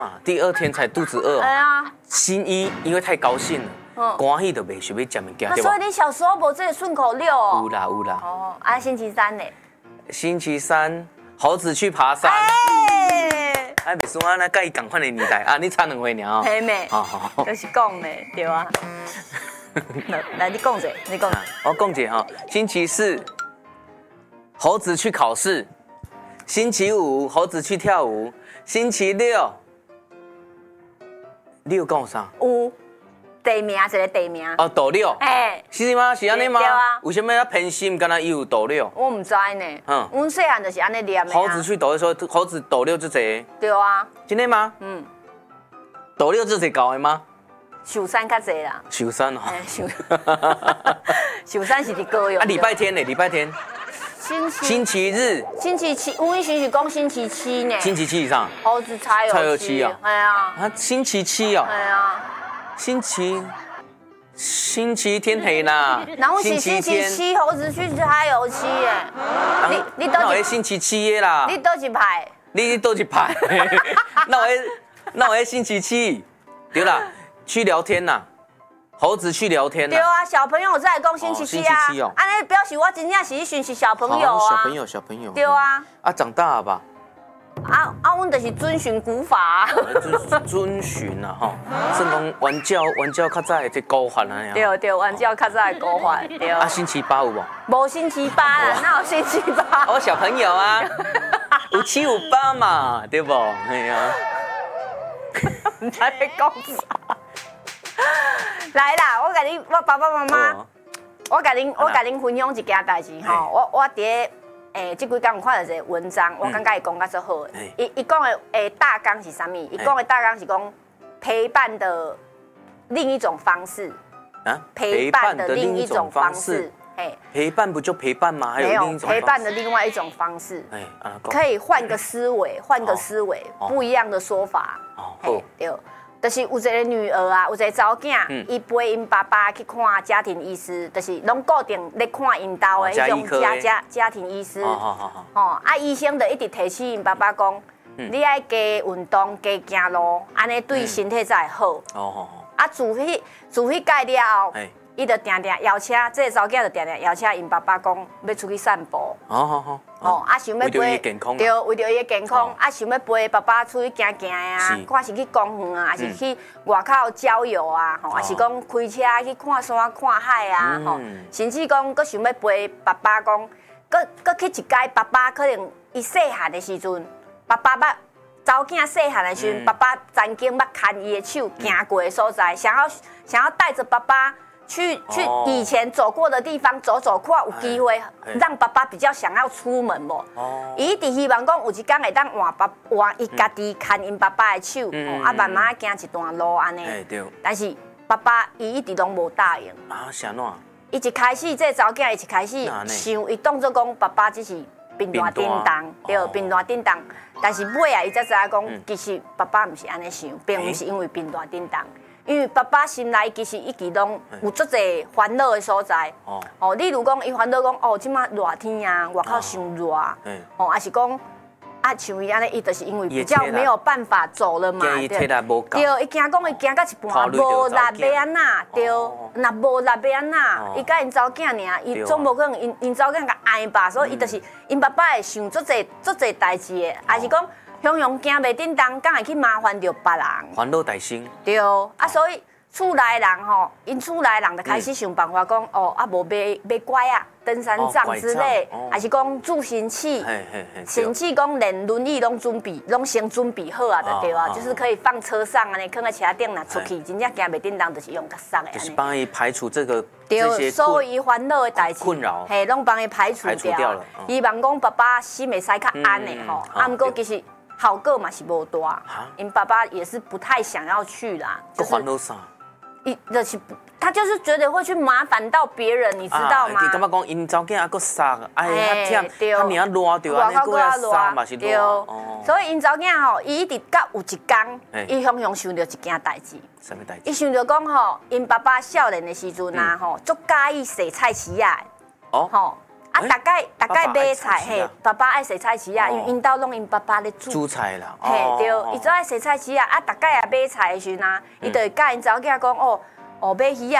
啊，第2天才肚子饿哦。 哎呀， 星一因为太高兴了，欢喜就袂想要吃物件，对吧？ 那所以你小时候无这个顺口溜哦。 有啦有啦。 哦，啊，星期三呢？ 星期三，猴子去爬山。哎，袂算啊，那甲伊同款的年代啊，你差2岁尔哦。 嘿妹， 好， 就是讲的对啊。来，你讲者，你讲。 我讲者哈，星期4，猴子去考试；星期5，猴子去跳舞；星期6，讲啥？ 有地名，一个地名。 哦，斗六。 哎， 是吗？是安尼吗？ 对啊。 为什么要偏心？敢若伊有斗六？ 我唔知呢。阮细汉就是安尼念的。 猴子去斗六，说猴子斗六就这。 对啊。 真的吗？斗六就这搞的吗？ 寿山较济啦。 寿山哦。 寿山是伫高雄。 啊，礼拜天呢？礼拜天。星期日。 星期七，阮以前是讲星期七呢。 星期七以上。 猴子才有七啊。哎呀。 啊，星期七哦。 哎呀。 星期天黑啦。 然后是星期七，猴子去踩油漆耶。 你倒是星期七的啦。 你倒一排？ 你倒一排？那我星期七，对啦，去聊天啦。猴子去聊天啦。 对啊，小朋友在讲星期七啊。星期七哦。安尼表示我真正是讯息小朋友啊。 小朋友。 对啊。 啊，长大了吧？ 阮就是遵循古法。 遵循啊，吼，算讲原教较早的这古法啊。 对，原教较早的古法。对。 啊，星期8有无？ 无星期8啦，哪有星期8？ 我小朋友啊，有7有8嘛，对不？哎呀， 唔知你讲啥。来啦，我爸爸妈妈，我甲恁分享一件代志吼，我伫即几天有看到一个文章，我感觉伊讲甲足好的。伊讲的大纲是啥物？伊讲的大纲是讲陪伴的另一种方式。 啊？ 陪伴的另一种方式。 陪伴不就陪伴吗？还有另一种陪伴的另外一种方式。可以换个思维，不一样的说法。对。就是有一个女儿啊，有一个查某囝，伊陪因爸爸去看家庭医师，就是拢固定咧看因兜的迄种家庭医师。医生就一直提醒因爸爸讲，你爱加运动、加行路，安尼对身体才会好。自迄届了后，伊就定定邀请，这个查某囝就定定邀请因爸爸讲要出去散步。想要陪，对，为着伊的健康，想要陪爸爸出去行行啊，看是去公园啊，还是去外口郊游啊，还是讲开车去看山看海啊，甚至讲佫想要陪爸爸讲，佫去一届，爸爸可能伊细汉的时阵，爸爸查某囝细汉的时阵，爸爸曾经捌牵伊的手行过的所在，想要带着爸爸。去以前走过的地方走走看，有机会让爸爸比较想要出门无？伊一直希望讲有一天会当换伊家己牵因爸爸的手，慢慢行一段路安尼。但是爸爸伊一直拢无答应。 是安怎？ 伊一开始这查某囝伊一开始想，伊当作讲爸爸只是贫惰叮当，对，贫惰叮当。但是尾啊，伊才知影讲，其实爸爸毋是安尼想，并毋是因为贫惰叮当。因为爸爸心内其实一直拢有足侪烦恼的所在。例如讲，伊烦恼讲，即马热天啊，外口伤热。还是讲，像伊安尼，伊就是因为比较没有办法走了嘛。对，伊惊讲伊行到一半无力要安那，对，若无力要安那，伊甲因查某囝尔，伊总无可能因查某囝甲爱吧，所以伊就是因爸爸会想足侪代志的，还是讲。常常行袂叮当，敢会去麻烦着别人。 烦恼大生。 对，所以厝内人吼，因厝内人就开始想办法讲，无买拐啊、登山杖之类，还是讲助行器，甚至讲连轮椅拢先准备好啊，就对啊，就是可以放车上安尼，放在车顶若出去，真正行袂叮当，就是用较爽的。就是帮伊排除这些所有烦恼的代志， 困扰， 拢帮伊排除掉了。希望讲爸爸心会使较安的吼，毋过其实。好个嘛是无大，因爸爸也是不太想要去啦。 烦恼啥？ 他就是觉得会去麻烦到别人，你知道吗？ 你感觉讲因查某囝还佫杀，较忝，较尔热着，安尼佫要杀嘛是热。 所以因查某囝吼，伊一直到有一天，伊常常想到一件代志。 什么代志？ 伊想到讲吼，因爸爸少年的时阵啊吼，足介意洗菜市啊。 啊，大概买菜嘿，爸爸爱洗菜市啊，因为因兜拢因爸爸咧煮菜啦。 嘿，对，伊做爱洗菜市啊，啊，大概也买菜的时阵啊，伊就会教因查某囝讲哦，买鱼